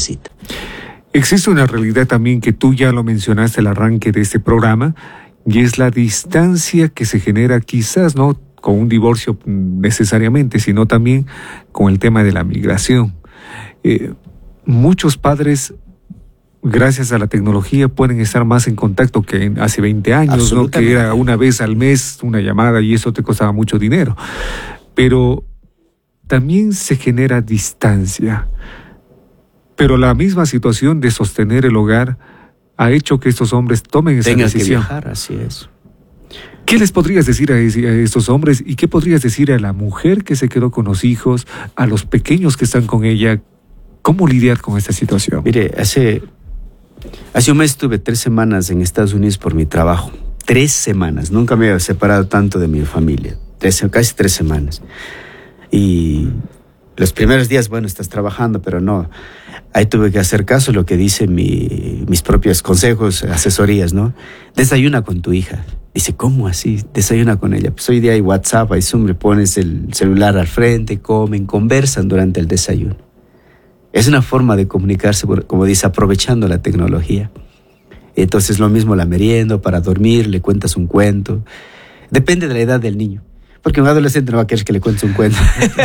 necesita. Existe una realidad también que tú ya lo mencionaste al arranque de este programa, y es la distancia que se genera quizás no con un divorcio necesariamente, sino también con el tema de la migración. Muchos padres, gracias a la tecnología, pueden estar más en contacto que hace 20 años, ¿no? Que era una vez al mes una llamada y eso te costaba mucho dinero. Pero también se genera distancia. Pero la misma situación de sostener el hogar ha hecho que estos hombres tomen esa decisión. Tengan que viajar, así es. ¿Qué les podrías decir a estos hombres y qué podrías decir a la mujer que se quedó con los hijos, a los pequeños que están con ella? ¿Cómo lidiar con esta situación? Mire, hace un mes estuve 3 semanas en Estados Unidos por mi trabajo. 3 semanas. Nunca me había separado tanto de mi familia. Casi 3 semanas. Y los primeros días, bueno, estás trabajando, pero no. Ahí tuve que hacer caso a lo que dicen mis propios consejos, asesorías, ¿no? Desayuna con tu hija. Dice, ¿cómo así? Desayuna con ella. Pues hoy día hay WhatsApp, hay Zoom, le pones el celular al frente, comen, conversan durante el desayuno. Es una forma de comunicarse, como dice, aprovechando la tecnología. Entonces lo mismo la merienda, para dormir, le cuentas un cuento. Depende de la edad del niño. Porque un adolescente no va a querer que le cuentes un cuento.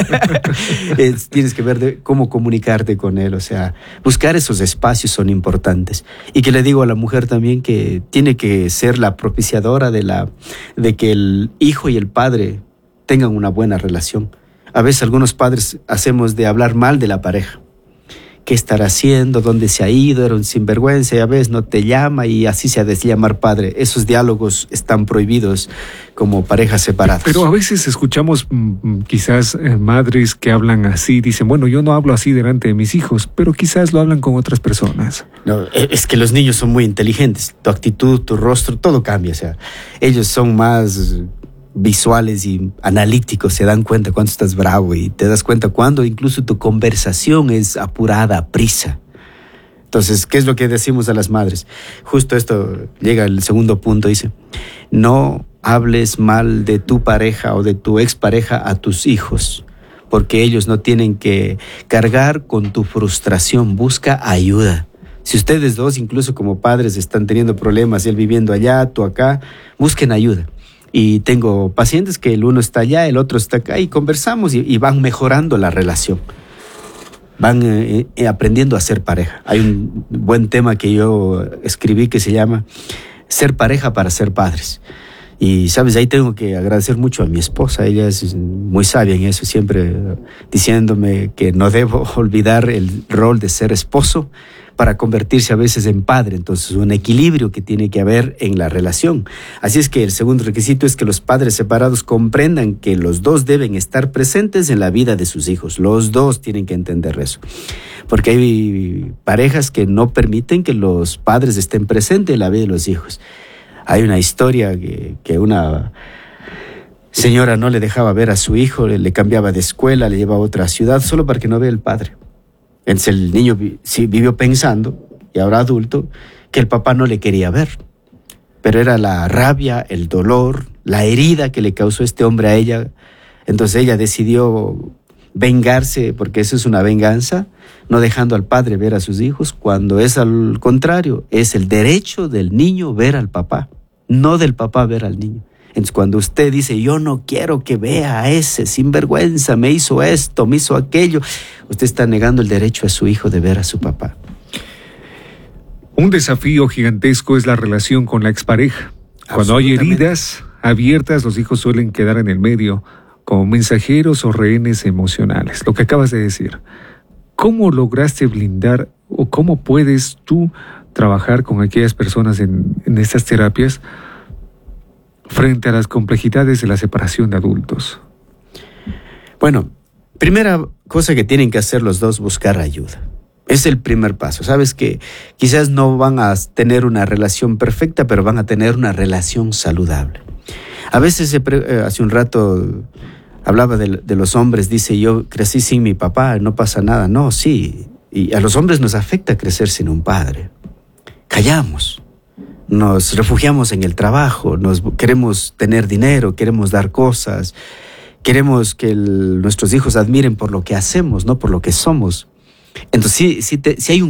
Tienes que ver cómo comunicarte con él. O sea, buscar esos espacios son importantes. Y que le digo a la mujer también que tiene que ser la propiciadora de que el hijo y el padre tengan una buena relación. A veces algunos padres hacemos de hablar mal de la pareja. ¿Qué estará haciendo? ¿Dónde se ha ido? Era un sinvergüenza y a veces no te llama y así se ha de llamar padre. Esos diálogos están prohibidos como parejas separadas. Pero a veces escuchamos quizás madres que hablan así, dicen, bueno, yo no hablo así delante de mis hijos, pero quizás lo hablan con otras personas. No, es que los niños son muy inteligentes. Tu actitud, tu rostro, todo cambia. O sea, ellos son más visuales y analíticos, se dan cuenta cuando estás bravo y te das cuenta cuando incluso tu conversación es apurada, a prisa. Entonces, ¿qué es lo que decimos a las madres? Justo esto llega al segundo punto, dice, no hables mal de tu pareja o de tu expareja a tus hijos, porque ellos no tienen que cargar con tu frustración, busca ayuda. Si ustedes dos, incluso como padres, están teniendo problemas, él viviendo allá, tú acá, busquen ayuda. Y tengo pacientes que el uno está allá, el otro está acá y conversamos y van mejorando la relación. Van aprendiendo a ser pareja. Hay un buen tema que yo escribí que se llama Ser pareja para ser padres. Y, ¿sabes? Ahí tengo que agradecer mucho a mi esposa. Ella es muy sabia en eso, siempre diciéndome que no debo olvidar el rol de ser esposo para convertirse a veces en padre. Entonces, un equilibrio que tiene que haber en la relación. Así es que el segundo requisito es que los padres separados comprendan que los dos deben estar presentes en la vida de sus hijos. Los dos tienen que entender eso. Porque hay parejas que no permiten que los padres estén presentes en la vida de los hijos. Hay una historia que una señora no le dejaba ver a su hijo, le cambiaba de escuela, le llevaba a otra ciudad solo para que no vea el padre. Entonces el niño sí vivió pensando, y ahora adulto, que el papá no le quería ver. Pero era la rabia, el dolor, la herida que le causó este hombre a ella. Entonces ella decidió vengarse, porque eso es una venganza, no dejando al padre ver a sus hijos, cuando es al contrario, es el derecho del niño ver al papá, no del papá ver al niño. Entonces cuando usted dice, yo no quiero que vea a ese sinvergüenza, me hizo esto, me hizo aquello, usted está negando el derecho a su hijo de ver a su papá. Un desafío gigantesco es la relación con la expareja. Cuando hay heridas abiertas, los hijos suelen quedar en el medio como mensajeros o rehenes emocionales. Lo que acabas de decir. ¿Cómo lograste blindar o cómo puedes tú trabajar con aquellas personas en estas terapias frente a las complejidades de la separación de adultos? Bueno, primera cosa que tienen que hacer los dos, buscar ayuda. Es el primer paso. Sabes que quizás no van a tener una relación perfecta, pero van a tener una relación saludable. A veces, hace un rato hablaba de los hombres, dice, yo crecí sin mi papá, no pasa nada. No, sí, y a los hombres nos afecta crecer sin un padre. Callamos. Nos refugiamos en el trabajo, queremos tener dinero, queremos dar cosas, queremos que nuestros hijos admiren por lo que hacemos, no por lo que somos. Entonces, si hay un